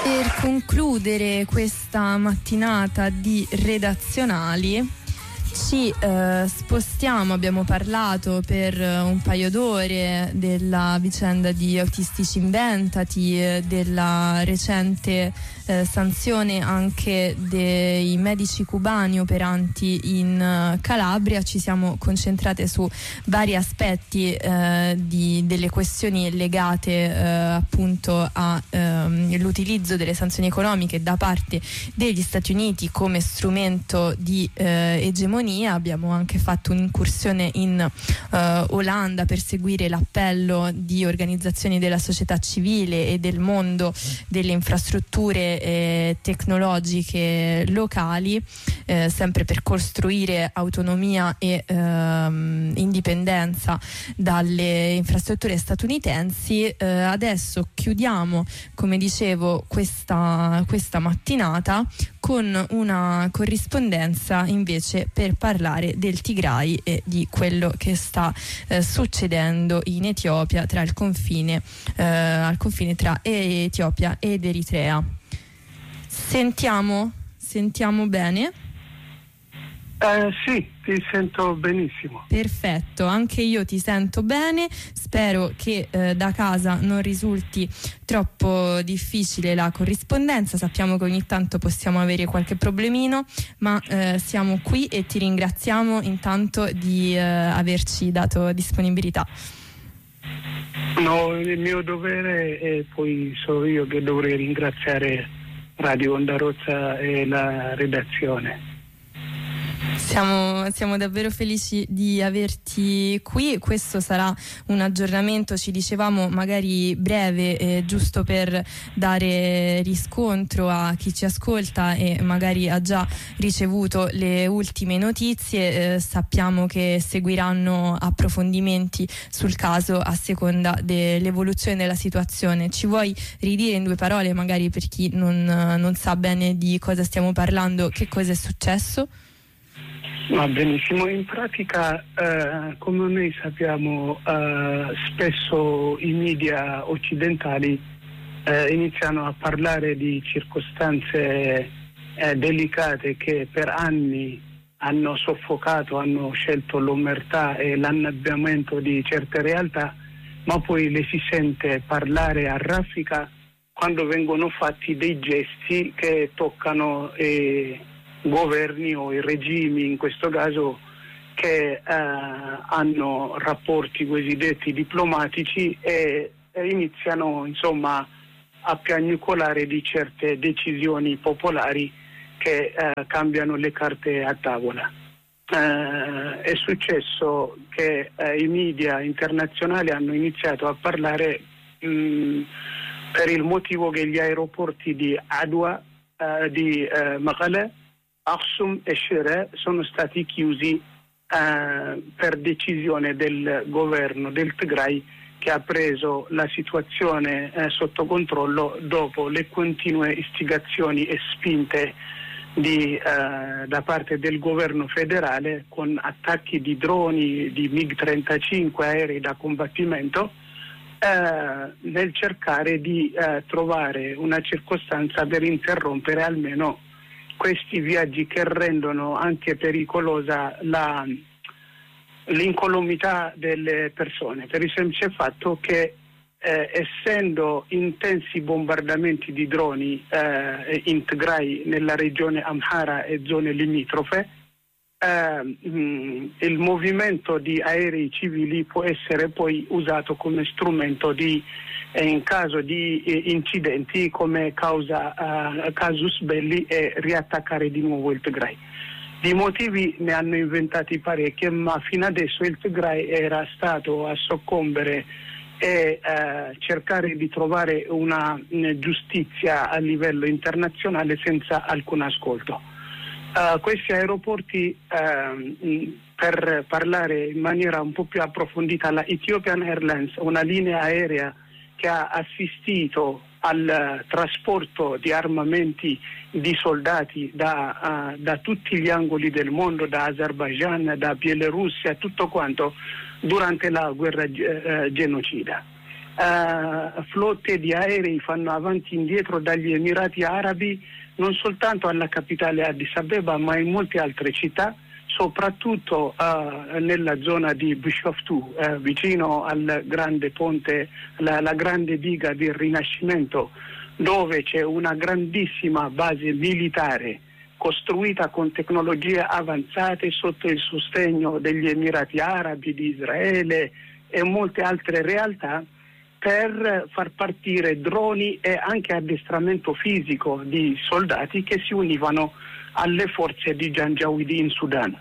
Per concludere questa mattinata di redazionali ci spostiamo, abbiamo parlato per un paio d'ore della vicenda di Autistici Inventati, della recente sanzione anche dei medici cubani operanti in Calabria. Ci siamo concentrate su vari aspetti delle questioni legate appunto all'utilizzo delle sanzioni economiche da parte degli Stati Uniti come strumento di egemonia. Abbiamo anche fatto un'incursione in Olanda per seguire l'appello di organizzazioni della società civile e del mondo delle infrastrutture tecnologiche locali, sempre per costruire autonomia e indipendenza dalle infrastrutture statunitensi. Adesso chiudiamo, come dicevo, questa mattinata con una corrispondenza invece per parlare del Tigray e di quello che sta succedendo in Etiopia al confine tra Etiopia ed Eritrea. Sentiamo bene? Sì, ti sento benissimo. Perfetto, anche io ti sento bene. Spero che da casa non risulti troppo difficile la corrispondenza. Sappiamo che ogni tanto possiamo avere qualche problemino, ma siamo qui e ti ringraziamo intanto di averci dato disponibilità. No, il mio dovere, e poi sono io che dovrei ringraziare Radio Onda Rossa e la redazione. Siamo davvero felici di averti qui. Questo sarà un aggiornamento, ci dicevamo, magari breve, giusto per dare riscontro a chi ci ascolta e magari ha già ricevuto le ultime notizie. Sappiamo che seguiranno approfondimenti sul caso a seconda dell'evoluzione della situazione. Ci vuoi ridire in 2 parole, magari per chi non sa bene di cosa stiamo parlando, che cosa è successo? Va benissimo, in pratica come noi sappiamo spesso i media occidentali iniziano a parlare di circostanze delicate che per anni hanno soffocato, hanno scelto l'omertà e l'annabbiamento di certe realtà, ma poi le si sente parlare a raffica quando vengono fatti dei gesti che toccano governi o i regimi, in questo caso, che hanno rapporti cosiddetti diplomatici e iniziano insomma a piagnucolare di certe decisioni popolari che cambiano le carte a tavola. È successo che i media internazionali hanno iniziato a parlare per il motivo che gli aeroporti di Adwa, di Mekelle, Aksum e Shire sono stati chiusi per decisione del governo del Tigray, che ha preso la situazione sotto controllo dopo le continue istigazioni e spinte da parte del governo federale, con attacchi di droni, di MiG-35, aerei da combattimento, nel cercare di trovare una circostanza per interrompere almeno questi viaggi che rendono anche pericolosa l'incolumità delle persone, per il semplice fatto che essendo intensi bombardamenti di droni in Tigray, nella regione Amhara e zone limitrofe, il movimento di aerei civili può essere poi usato come strumento in caso di incidenti, come casus belli, e riattaccare di nuovo il Tigray. Di motivi ne hanno inventati parecchi, ma fino adesso il Tigray era stato a soccombere e cercare di trovare una giustizia a livello internazionale senza alcun ascolto. Questi aeroporti, per parlare in maniera un po' più approfondita, la Ethiopian Airlines, una linea aerea che ha assistito al trasporto di armamenti di soldati da tutti gli angoli del mondo, da Azerbaijan, da Bielorussia, tutto quanto, durante la guerra genocida. flotte di aerei fanno avanti e indietro dagli Emirati Arabi, non soltanto alla capitale Addis Abeba, ma in molte altre città, soprattutto nella zona di Bishoftu, vicino al grande ponte, la grande diga del Rinascimento, dove c'è una grandissima base militare costruita con tecnologie avanzate sotto il sostegno degli Emirati Arabi, di Israele e molte altre realtà, per far partire droni e anche addestramento fisico di soldati che si univano alle forze di Janjaweed in Sudan.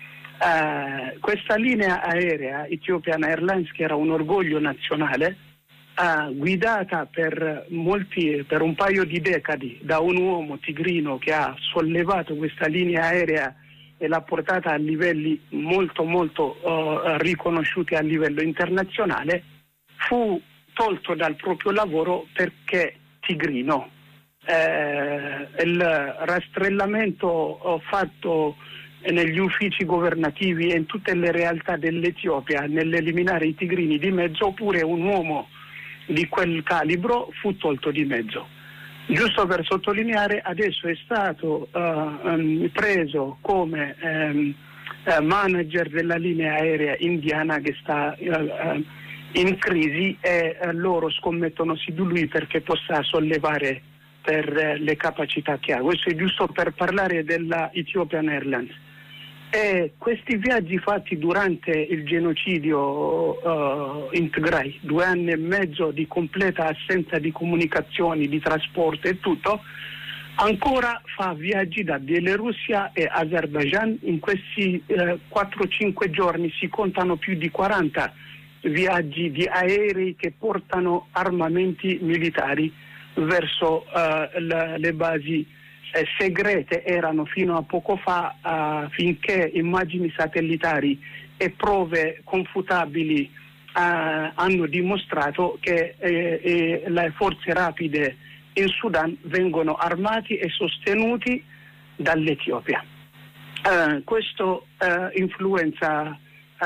Questa linea aerea, Ethiopian Airlines, che era un orgoglio nazionale, guidata per un paio di decadi da un uomo tigrino che ha sollevato questa linea aerea e l'ha portata a livelli molto riconosciuti a livello internazionale, fu tolto dal proprio lavoro perché tigrino. Il rastrellamento fatto negli uffici governativi e in tutte le realtà dell'Etiopia nell'eliminare i tigrini di mezzo, oppure un uomo di quel calibro fu tolto di mezzo. Giusto per sottolineare, adesso è stato preso come manager della linea aerea indiana che sta in crisi, e loro scommettono su di lui perché possa sollevare per le capacità che ha. Questo è giusto per parlare della Ethiopian Airlines. E questi viaggi fatti durante il genocidio in Tigray, 2 anni e mezzo di completa assenza di comunicazioni, di trasporto e tutto, ancora fa viaggi da Bielorussia e Azerbaijan. In questi 4-5 giorni si contano più di 40 viaggi di aerei che portano armamenti militari verso le basi segrete. Erano fino a poco fa, finché immagini satellitari e prove confutabili hanno dimostrato che le forze rapide in Sudan vengono armati e sostenuti dall'Etiopia. Questo influenza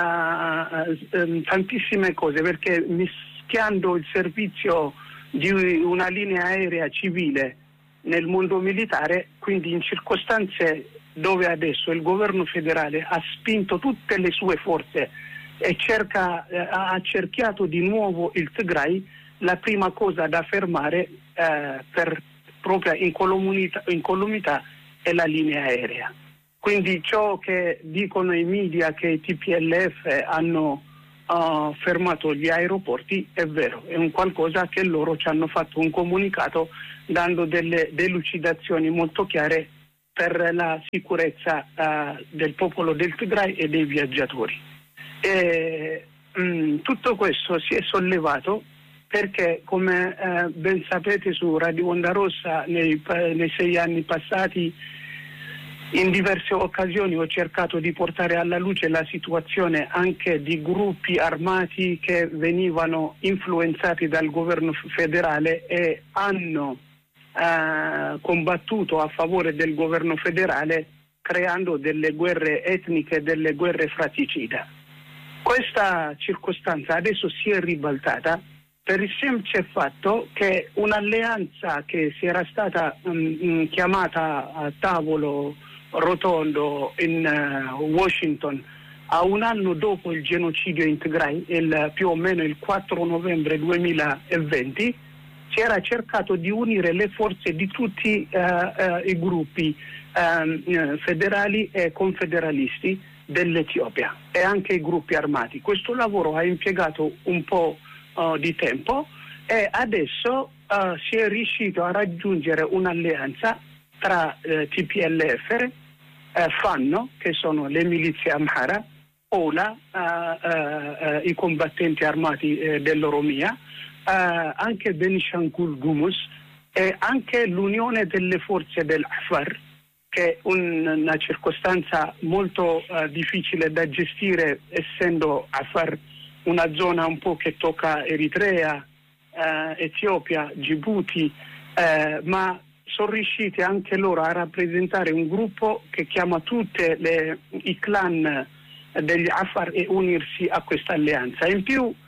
tantissime cose, perché mischiando il servizio di una linea aerea civile nel mondo militare, quindi in circostanze dove adesso il governo federale ha spinto tutte le sue forze e ha cerchiato di nuovo il Tigray, la prima cosa da fermare per propria incolumità è la linea aerea. Quindi ciò che dicono i media che i TPLF hanno fermato gli aeroporti è vero, è un qualcosa che loro ci hanno fatto un comunicato dando delle delucidazioni molto chiare per la sicurezza del popolo del Tigray e dei viaggiatori. Tutto questo si è sollevato perché, come ben sapete, su Radio Onda Rossa nei 6 anni passati in diverse occasioni ho cercato di portare alla luce la situazione anche di gruppi armati che venivano influenzati dal governo federale e hanno combattuto a favore del governo federale, creando delle guerre etniche, delle guerre fratricida. Questa circostanza adesso si è ribaltata per il semplice fatto che un'alleanza che si era stata chiamata a tavolo rotondo in Washington a un anno dopo il genocidio in Tigray, più o meno il 4 novembre 2020, si era cercato di unire le forze di tutti i gruppi federali e confederalisti dell'Etiopia e anche i gruppi armati. Questo lavoro ha impiegato un po' di tempo e adesso si è riuscito a raggiungere un'alleanza tra TPLF, Fanno, che sono le milizie Amhara, Ola, i combattenti armati dell'Oromia, anche Benishangul Gumuz e anche l'unione delle forze dell'Afar, che è una circostanza molto difficile da gestire, essendo Afar una zona un po' che tocca Eritrea, Etiopia, Djibouti, ma sono riusciti anche loro a rappresentare un gruppo che chiama tutte i clan degli Afar e unirsi a questa alleanza. In più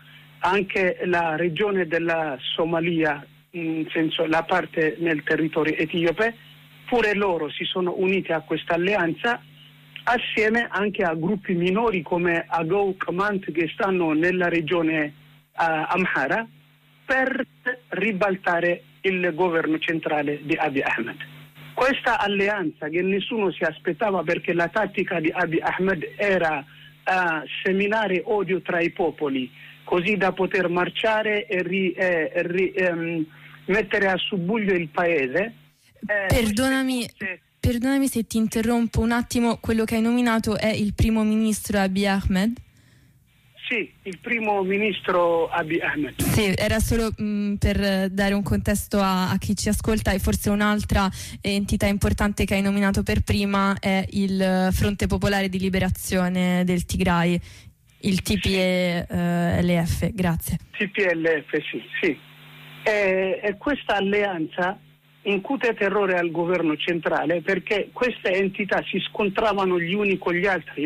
anche la regione della Somalia, in senso la parte nel territorio etiope, pure loro si sono uniti a questa alleanza, assieme anche a gruppi minori come Agow Command che stanno nella regione Amhara, per ribaltare il governo centrale di Abiy Ahmed. Questa alleanza che nessuno si aspettava, perché la tattica di Abiy Ahmed era seminare odio tra i popoli, così da poter marciare e mettere a subbuglio il paese. Perdonami se ti interrompo un attimo, quello che hai nominato è il primo ministro Abiy Ahmed? Sì, il primo ministro Abiy Ahmed. Sì, era solo per dare un contesto a chi ci ascolta, e forse un'altra entità importante che hai nominato per prima è il Fronte Popolare di Liberazione del Tigray, il TPLF, grazie. TPLF, sì. E questa alleanza incute terrore al governo centrale, perché queste entità si scontravano gli uni con gli altri.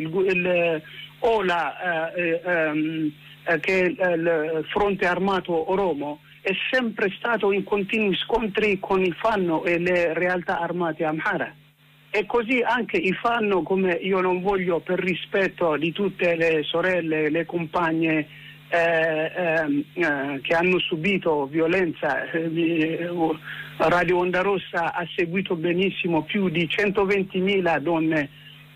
Che il fronte armato Oromo è sempre stato in continui scontri con i Fanno e le realtà armate Amhara, e così anche i Fanno, come io non voglio, per rispetto di tutte le sorelle, le compagne che hanno subito violenza, Radio Onda Rossa ha seguito benissimo più di 120.000 donne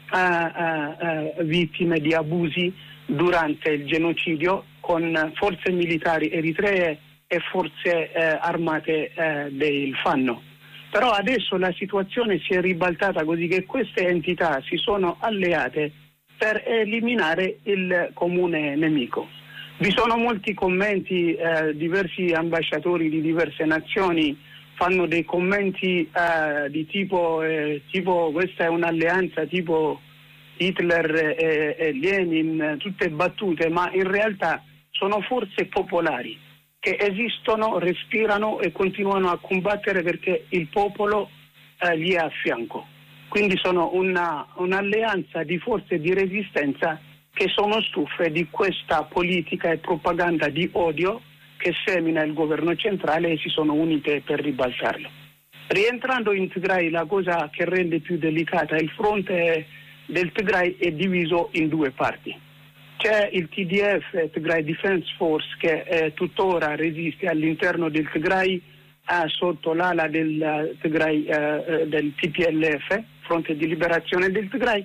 vittime di abusi durante il genocidio, con forze militari eritree e forze armate del Fanno. Però adesso la situazione si è ribaltata, così che queste entità si sono alleate per eliminare il comune nemico. Vi sono molti commenti, diversi ambasciatori di diverse nazioni fanno dei commenti di tipo questa è un'alleanza tipo Hitler e Lenin, tutte battute, ma in realtà sono forze popolari che esistono, respirano e continuano a combattere perché il popolo gli è a fianco. Quindi sono un'alleanza di forze di resistenza che sono stufe di questa politica e propaganda di odio che semina il governo centrale, e si sono unite per ribaltarlo. Rientrando in Tigray, la cosa che rende più delicata, il fronte del Tigray è diviso in due parti. C'è il TDF, Tigray Defense Force, che tuttora resiste all'interno del Tigray sotto l'ala del Tigray, del TPLF, Fronte di Liberazione del Tigray,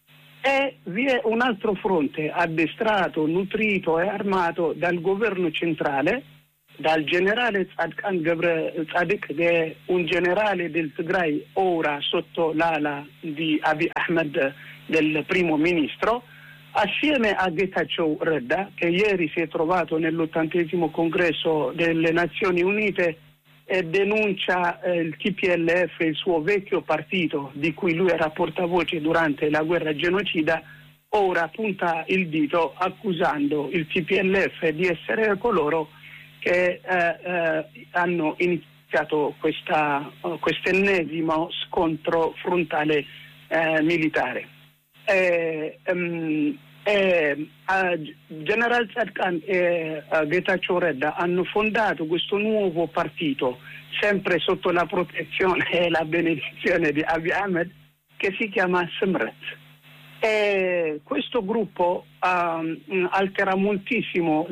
e vi è un altro fronte addestrato, nutrito e armato dal governo centrale, dal generale Tzadkan Gebre Tzadik, che è un generale del Tigray ora sotto l'ala di Abiy Ahmed, del primo ministro, assieme a Getachew Reda, che ieri si è trovato nell'80° congresso delle Nazioni Unite e denuncia il TPLF, il suo vecchio partito di cui lui era portavoce durante la guerra genocida. Ora punta il dito accusando il TPLF di essere coloro che hanno iniziato quest'ennesimo scontro frontale militare. General Tzadkan e Getachew Reda hanno fondato questo nuovo partito, sempre sotto la protezione e la benedizione di Abiy Ahmed, che si chiama Simret. E questo gruppo altera moltissimo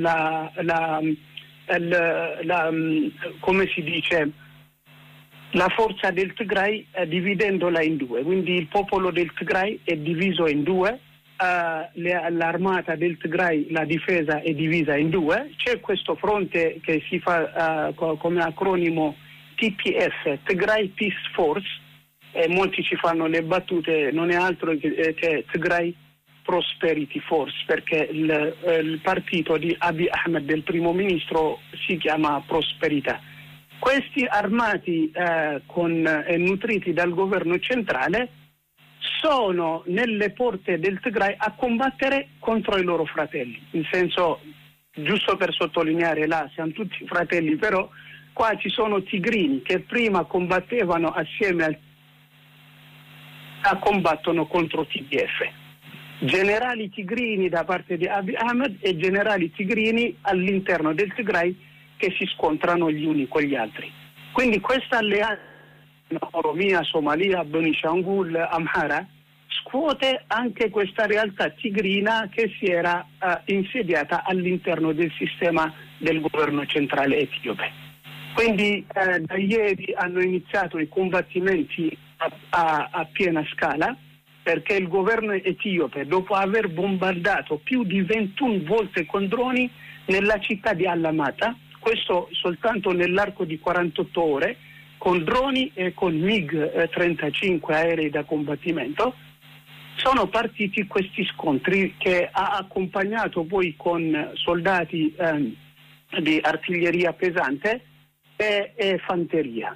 come si dice, la forza del Tigray, dividendola in due. Quindi il popolo del Tigray è diviso in due, l'armata del Tigray, la difesa, è divisa in due. C'è questo fronte che si fa come acronimo TPF, Tigray Peace Force, e molti ci fanno le battute, non è altro che Tigray Prosperity Force, perché il partito di Abiy Ahmed, del primo ministro, si chiama Prosperità. Questi armati e nutriti dal governo centrale sono nelle porte del Tigray a combattere contro i loro fratelli. In senso, giusto per sottolineare, là siamo tutti fratelli, però qua ci sono tigrini che prima combattevano assieme combattono contro TPF. generali tigrini da parte di Abiy Ahmed e generali tigrini all'interno del Tigray che si scontrano gli uni con gli altri. Quindi questa alleanza Oromia, Somalia, Benishangul, Amhara scuote anche questa realtà tigrina che si era insediata all'interno del sistema del governo centrale etiope. Quindi da ieri hanno iniziato i combattimenti a piena scala, perché il governo etiope, dopo aver bombardato più di 21 volte con droni nella città di Allamata, questo soltanto nell'arco di 48 ore, con droni e con MiG-35 aerei da combattimento, sono partiti questi scontri che ha accompagnato poi con soldati di artiglieria pesante e fanteria.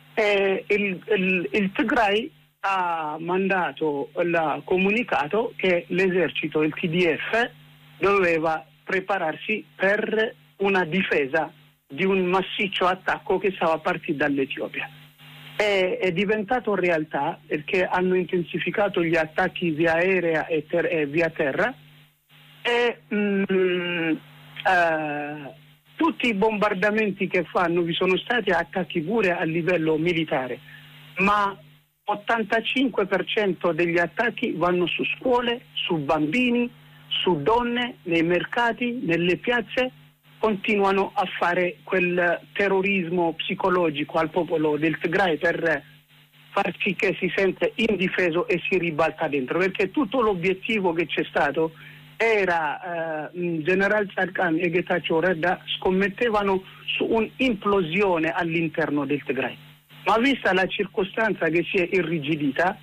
Il Tigray ha mandato il comunicato che l'esercito, il TDF, doveva prepararsi per una difesa di un massiccio attacco che stava a partire dall'Etiopia. È diventato realtà perché hanno intensificato gli attacchi via aerea e via terra e tutti i bombardamenti che fanno, vi sono stati attacchi pure a livello militare, ma 85% degli attacchi vanno su scuole, su bambini, su donne, nei mercati, nelle piazze. Continuano a fare quel terrorismo psicologico al popolo del Tigray per far sì che si sente indifeso e si ribalta dentro, perché tutto l'obiettivo che c'è stato era General Sarkan e Getachew Reda scommettevano su un'implosione all'interno del Tigray, ma vista la circostanza che si è irrigidita,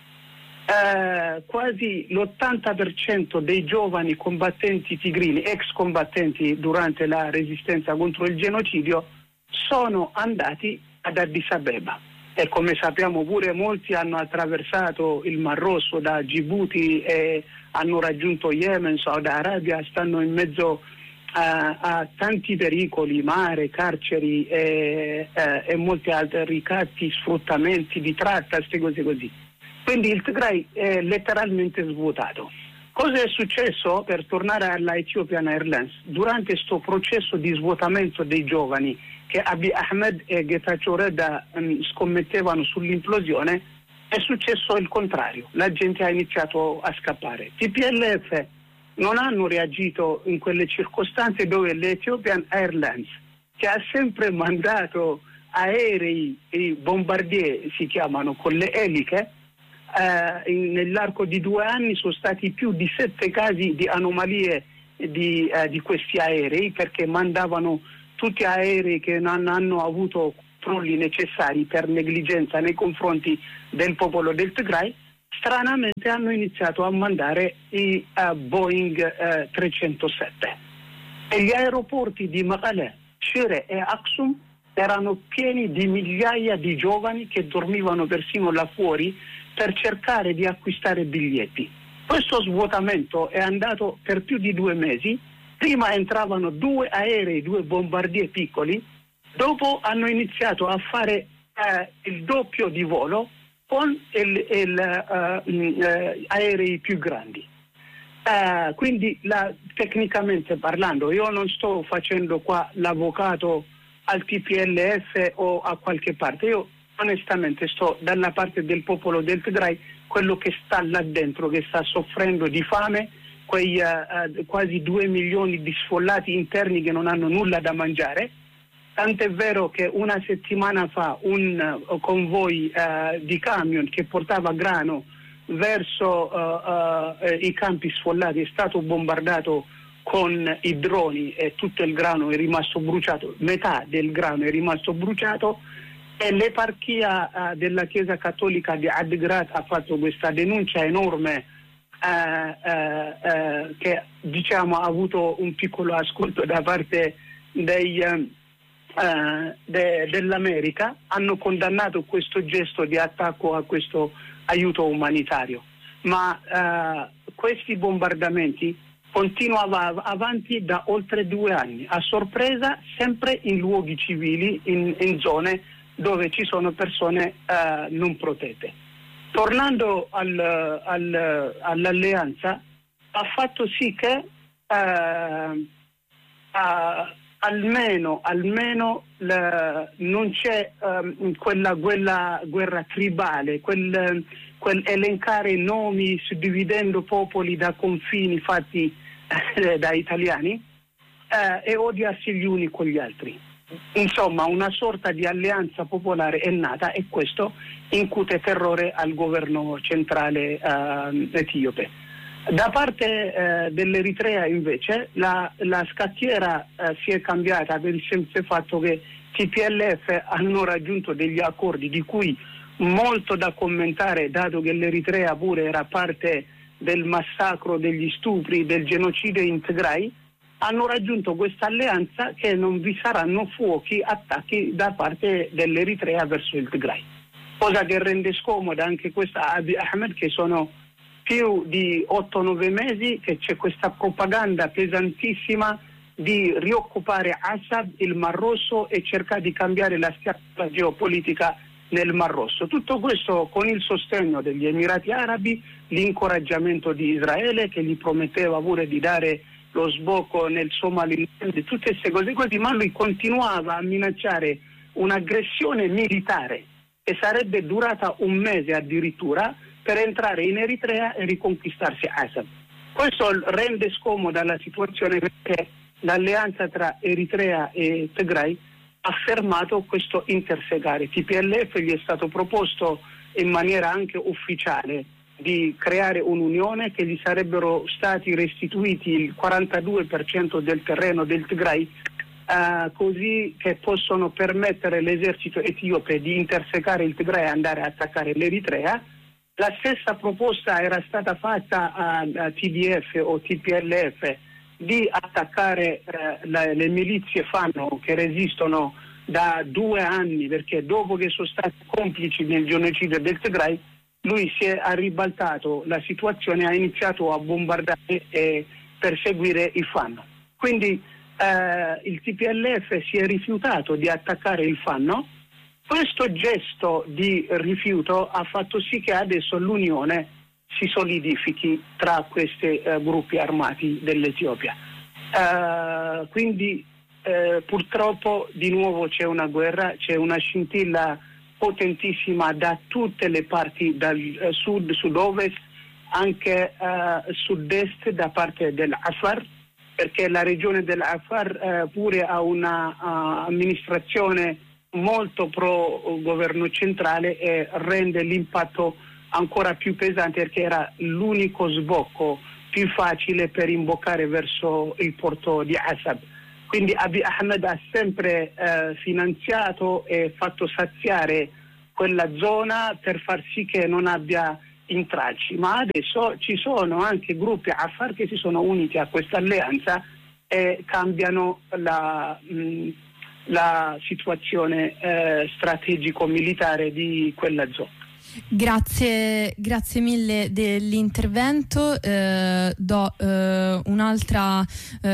quasi l'80% dei giovani combattenti tigrini, ex combattenti durante la resistenza contro il genocidio, sono andati ad Addis Abeba e come sappiamo pure molti hanno attraversato il Mar Rosso da Djibouti e hanno raggiunto Yemen, Saudi Arabia, stanno in mezzo a tanti pericoli, mare, carceri e molti altri ricatti, sfruttamenti di tratta, queste cose così. Quindi il Tigray è letteralmente svuotato. Cosa è successo? Per tornare alla Ethiopian Airlines, durante questo processo di svuotamento dei giovani che Abiy Ahmed e Getachew Reda scommettevano sull'implosione, è successo il contrario, la gente ha iniziato a scappare. TPLF non hanno reagito in quelle circostanze dove l'Ethiopian Airlines, che ha sempre mandato aerei e bombardier, si chiamano, con le eliche, nell'arco di 2 anni sono stati più di 7 casi di anomalie di questi aerei, perché mandavano tutti aerei che non hanno avuto controlli necessari per negligenza nei confronti del popolo del Tigray. Stranamente hanno iniziato a mandare i Boeing 307 e gli aeroporti di Mekelle, Shire e Aksum erano pieni di migliaia di giovani che dormivano persino là fuori per cercare di acquistare biglietti. Questo svuotamento è andato per più di 2 mesi. Prima entravano 2 aerei, 2 bombardier piccoli, dopo hanno iniziato a fare il doppio di volo con aerei più grandi. Quindi tecnicamente parlando, io non sto facendo qua l'avvocato al TPLF o a qualche parte, io onestamente sto dalla parte del popolo del Tigray, quello che sta là dentro, che sta soffrendo di fame, quei quasi 2 milioni di sfollati interni che non hanno nulla da mangiare. Tant'è vero che una settimana fa un convoy di camion che portava grano verso i campi sfollati è stato bombardato con i droni e tutto il grano è rimasto bruciato, metà del grano è rimasto bruciato, e l'eparchia della Chiesa Cattolica di Adigrat ha fatto questa denuncia enorme che diciamo ha avuto un piccolo ascolto da parte dell'America. Hanno condannato questo gesto di attacco a questo aiuto umanitario, ma questi bombardamenti continuavano avanti da oltre 2 anni, a sorpresa, sempre in luoghi civili, in zone dove ci sono persone non protette. tornando all'alleanza, ha fatto sì che almeno non c'è quella guerra tribale, quel elencare nomi suddividendo popoli da confini fatti da italiani e odiarsi gli uni con gli altri. Insomma, una sorta di alleanza popolare è nata e questo incute terrore al governo centrale etiope. Da parte dell'Eritrea invece la scacchiera si è cambiata per il semplice fatto che TPLF hanno raggiunto degli accordi di cui molto da commentare, dato che l'Eritrea pure era parte del massacro, degli stupri, del genocidio in Tigray. Hanno raggiunto questa alleanza che non vi saranno attacchi da parte dell'Eritrea verso il Tigray, cosa che rende scomoda anche questa Abiy Ahmed, che sono più di 8-9 mesi che c'è questa propaganda pesantissima di rioccupare Assad, il Mar Rosso e cercare di cambiare la schiaffata geopolitica nel Mar Rosso. Tutto questo con il sostegno degli Emirati Arabi, l'incoraggiamento di Israele che gli prometteva pure di dare lo sbocco nel Somaliland, tutte queste cose così, ma lui continuava a minacciare un'aggressione militare che sarebbe durata un mese addirittura per entrare in Eritrea e riconquistarsi Assad. Questo rende scomoda la situazione perché l'alleanza tra Eritrea e Tigray ha fermato questo intersegare. TPLF gli è stato proposto in maniera anche ufficiale di creare un'unione, che gli sarebbero stati restituiti il 42% del terreno del Tigray, così che possono permettere all'esercito etiope di intersecare il Tigray e andare a attaccare l'Eritrea. La stessa proposta era stata fatta a TDF o TPLF di attaccare le milizie Fano che resistono da 2 anni, perché dopo che sono stati complici nel genocidio del Tigray, lui si è ribaltato la situazione, ha iniziato a bombardare e perseguire i Fano. Quindi il TPLF si è rifiutato di attaccare il Fano. Questo gesto di rifiuto ha fatto sì che adesso l'unione si solidifichi tra questi gruppi armati dell'Etiopia. Quindi purtroppo di nuovo c'è una guerra, c'è una scintilla potentissima da tutte le parti, dal sud, sud-ovest, anche sud-est da parte dell'Afar, perché la regione dell'Afar pure ha una amministrazione molto pro governo centrale e rende l'impatto ancora più pesante, perché era l'unico sbocco più facile per imboccare verso il porto di Assad. Quindi Abiy Ahmed ha sempre finanziato e fatto saziare quella zona per far sì che non abbia intralci. Ma adesso ci sono anche gruppi Afar che si sono uniti a questa alleanza e cambiano la situazione strategico-militare di quella zona. Grazie mille dell'intervento. Do un'altra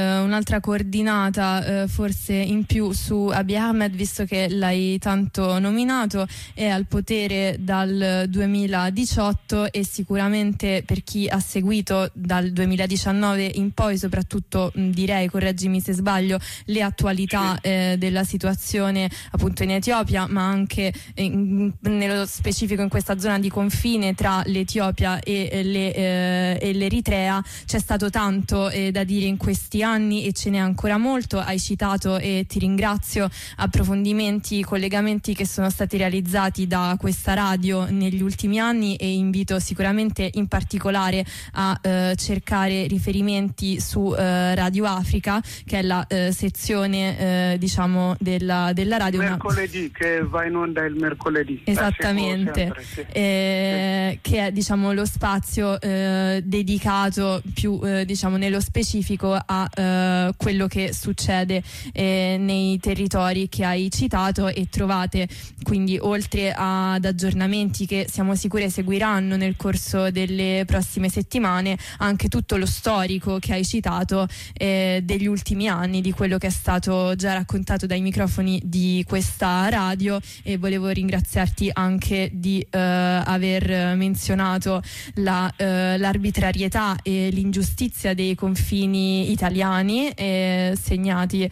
coordinata forse in più su Abiy Ahmed, visto che l'hai tanto nominato. È al potere dal 2018 e sicuramente per chi ha seguito dal 2019 in poi, soprattutto direi, correggimi se sbaglio, le attualità della situazione appunto in Etiopia, ma anche nello specifico in questa zona di confine tra l'Etiopia e l'Eritrea, c'è stato tanto da dire in questi anni e ce n'è ancora molto. Hai citato, e ti ringrazio, approfondimenti, collegamenti che sono stati realizzati da questa radio negli ultimi anni, e invito sicuramente in particolare a cercare riferimenti su Radio Africa, che è la sezione diciamo della radio. Mercoledì, che va in onda il mercoledì. Esattamente. Che è diciamo lo spazio dedicato più diciamo nello specifico a quello che succede nei territori che hai citato, e trovate quindi, oltre ad aggiornamenti che siamo sicure seguiranno nel corso delle prossime settimane, anche tutto lo storico che hai citato degli ultimi anni, di quello che è stato già raccontato dai microfoni di questa radio. E volevo ringraziarti anche di aver menzionato l'arbitrarietà e l'ingiustizia dei confini italiani segnati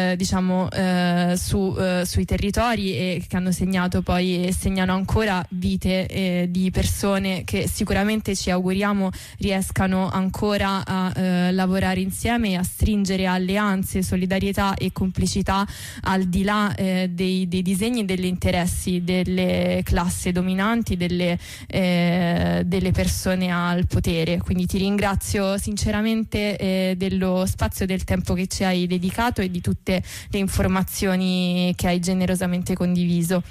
sui territori, e che hanno segnato poi e segnano ancora vite di persone che sicuramente ci auguriamo riescano ancora a lavorare insieme e a stringere alleanze, solidarietà e complicità al di là dei disegni e degli interessi delle classi dominanti, delle persone al potere. Quindi ti ringrazio sinceramente dello spazio e del tempo che ci hai dedicato e di tutte le informazioni che hai generosamente condiviso.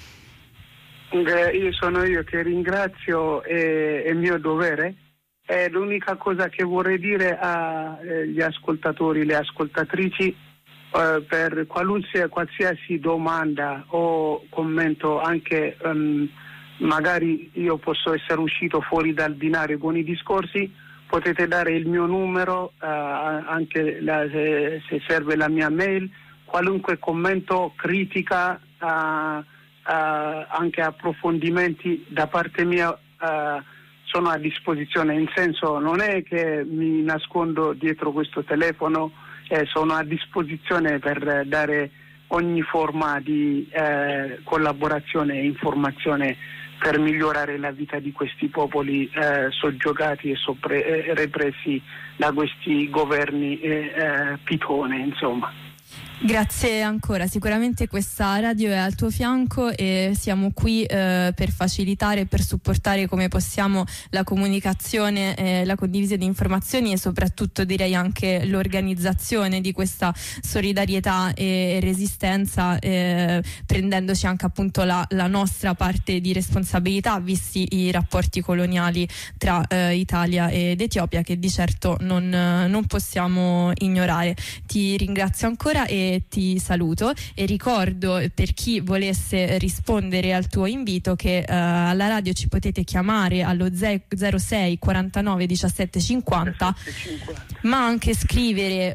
Sono io che ringrazio, è mio dovere. L'unica cosa che vorrei dire agli ascoltatori, le ascoltatrici, per qualsiasi domanda o commento, anche magari io posso essere uscito fuori dal binario con i discorsi, potete dare il mio numero, anche se serve la mia mail, qualunque commento, critica, anche approfondimenti da parte mia sono a disposizione. In senso, non è che mi nascondo dietro questo telefono, sono a disposizione per dare ogni forma di collaborazione e informazione per migliorare la vita di questi popoli soggiogati e repressi da questi governi pitone, insomma. Grazie ancora, sicuramente questa radio è al tuo fianco e siamo qui per facilitare e per supportare come possiamo la comunicazione, la condivisione di informazioni e soprattutto direi anche l'organizzazione di questa solidarietà e resistenza, prendendoci anche appunto la nostra parte di responsabilità, visti i rapporti coloniali tra Italia ed Etiopia, che di certo non possiamo ignorare. Ti ringrazio ancora e ti saluto, e ricordo per chi volesse rispondere al tuo invito che alla radio ci potete chiamare allo 06 49 17 50, ma anche scrivere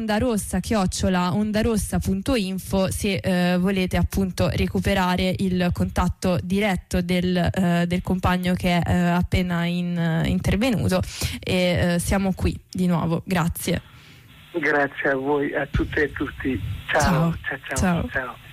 ondarossa@ondarossa.info se volete appunto recuperare il contatto diretto del compagno che è appena intervenuto, e siamo qui di nuovo. Grazie. Grazie a voi, a tutte e tutti. Ciao. Ciao. Ciao.